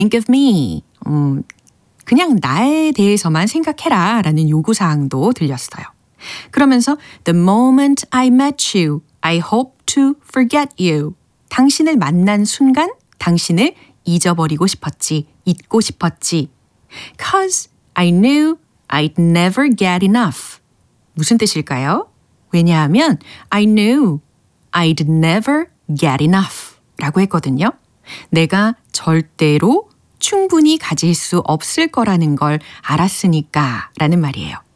think of me. 그냥 나에 대해서만 생각해라 라는 요구사항도 들렸어요. 그러면서 The moment I met you, I hope to forget you. 당신을 만난 순간 당신을 잊어버리고 싶었지, 잊고 싶었지. Cause I knew I'd never get enough. 무슨 뜻일까요? 왜냐하면 I knew I'd never get enough 라고 했거든요. 내가 절대로 충분히 가질 수 없을 거라는 걸 알았으니까 라는 말이에요.